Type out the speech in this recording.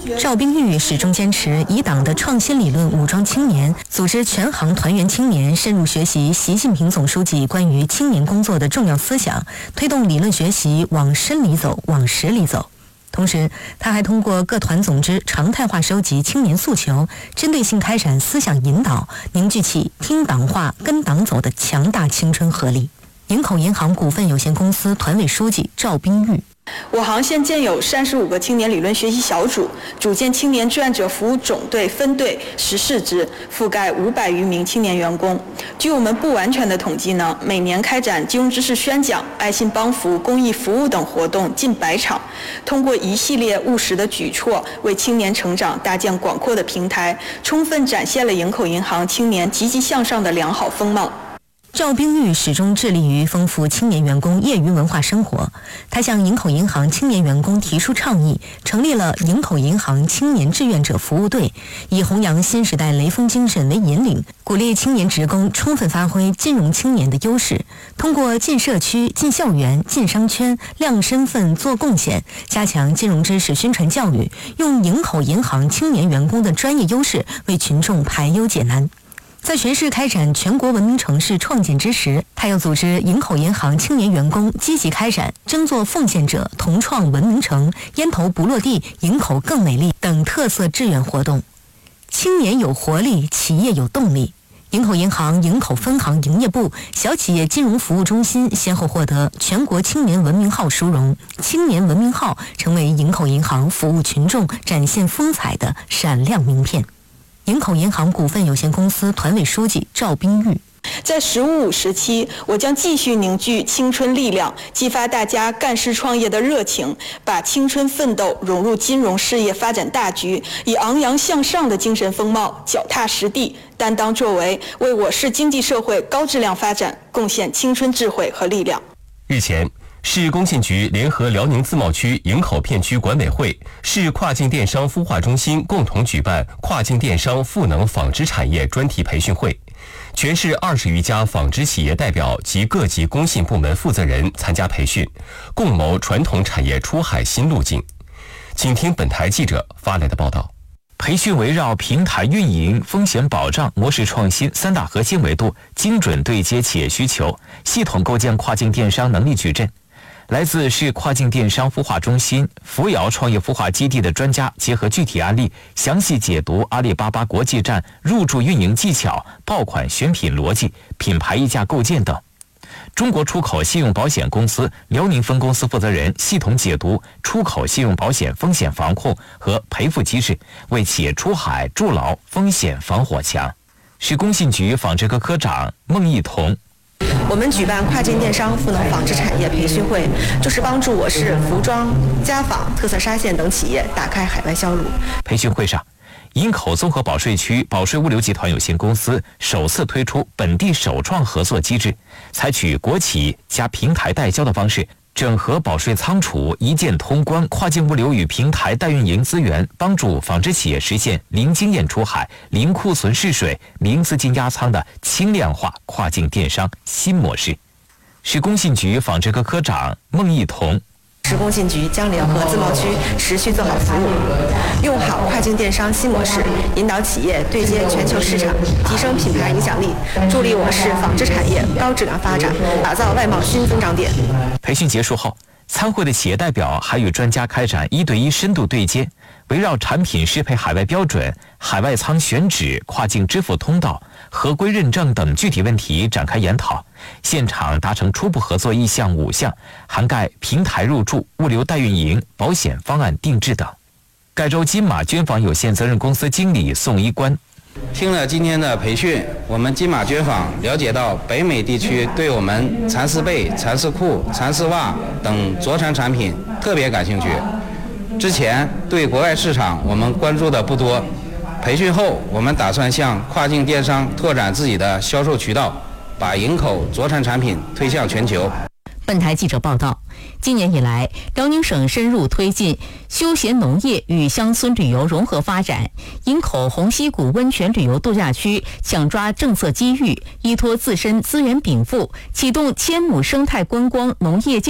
赵冰玉始终坚持以党的创新理论武装青年，组织全行团员青年深入学习习近平总书记关于青年工作的重要思想，推动理论学习往深里走，往实里走。同时，他还通过各团总支常态化收集青年诉求，针对性开展思想引导，凝聚起听党话、跟党走的强大青春合力。营口银行股份有限公司团委书记赵冰玉。 我行现建有35个青年理论学习小组，组建青年志愿者服务总队、分队14支，覆盖500余名青年员工。据我们不完全的统计呢，每年开展金融知识宣讲、爱心帮扶、公益服务等活动近100场，通过一系列务实的举措，为青年成长搭建广阔的平台，充分展现了营口银行青年积极向上的良好风貌。 赵冰玉始终致力于丰富青年员工业余文化生活。他向营口银行青年员工提出倡议，成立了营口银行青年志愿者服务队，以弘扬新时代雷锋精神为引领，鼓励青年职工充分发挥金融青年的优势，通过进社区、进校园、进商圈，亮身份、做贡献，加强金融知识宣传教育，用营口银行青年员工的专业优势为群众排忧解难。在全市开展全国文明城市创建之时，他又组织营口银行青年员工积极开展争做奉献者、同创文明城、烟头不落地、营口更美丽等特色志愿活动。青年有活力，企业有动力。营口银行营口分行营业部小企业金融服务中心先后获得全国青年文明号殊荣，青年文明号成为营口银行服务群众、展现风采的闪亮名片。营口银行股份有限公司团委书记赵冰玉。 在15时期，我将继续凝聚青春力量，激发大家干事创业的热情，把青春奋斗融入金融事业发展大局，以昂扬向上的精神风貌，脚踏实地，担当作为，为我市经济社会高质量发展贡献青春智慧和力量。 日前，市工信局联合辽宁自贸区营口片区管委会、市跨境电商孵化中心共同举办跨境电商赋能纺织产业专题培训会，全市20余家纺织企业代表及各级工信部门负责人参加培训，共谋传统产业出海新路径。请听本台记者发来的报道。 培训围绕平台运营、风险保障、模式创新3大核心维度，精准对接企业需求，系统构建跨境电商能力矩阵。来自市跨境电商孵化中心、扶摇创业孵化基地的专家结合具体案例，详细解读阿里巴巴国际站入驻运营技巧、爆款选品逻辑、品牌溢价构建等。中国出口信用保险公司辽宁分公司负责人系统解读出口信用保险风险防控和赔付机制，为企业出海筑牢风险防火墙。市工信局纺织科科长孟义彤。 我们举办跨境电商赋能纺织产业培训会，就是帮助我市服装、家纺、特色纱线等企业打开海外销路。 培训会上，营口综合保税区保税物流集团有限公司首次推出本地首创合作机制，采取国企加平台代销的方式，整合保税仓储、一键通关、跨境物流与平台代运营资源，帮助纺织企业实现零经验出海、零库存试水、零资金压仓的轻量化跨境电商新模式。市工信局纺织科科长孟义彤。 市工信局将联合自贸区持续做好服务，用好跨境电商新模式，引导企业对接全球市场，提升品牌影响力，助力我市纺织产业高质量发展，打造外贸新增长点。 培训结束后，参会的企业代表还与专家开展1对1深度对接，围绕产品适配海外标准、海外仓选址、跨境支付通道、合规认证等具体问题展开研讨，现场达成初步合作意向5项，涵盖平台入驻、物流代运营、保险方案定制等。盖州金马捐纺有限责任公司经理宋一关。 听了今天的培训，我们金马捐纺了解到北美地区对我们蚕丝被、蚕丝裤、蚕丝袜等着产产品特别感兴趣。之前对国外市场我们关注的不多，培训后我们打算向跨境电商拓展自己的销售渠道，把营口着产产品推向全球。 本台记者报道，今年以来，辽宁省深入推进休闲农业与乡村旅游融合发展，营口红溪谷温泉旅游度假区抢抓政策机遇，依托自身资源禀赋，启动千亩生态观光农业